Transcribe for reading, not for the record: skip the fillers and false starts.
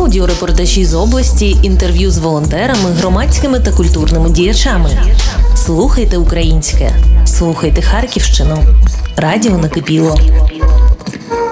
аудіорепортажі з області, інтерв'ю з волонтерами, громадськими та культурними діячами. Слухайте українське, слухайте Харківщину. Радіо накипіло.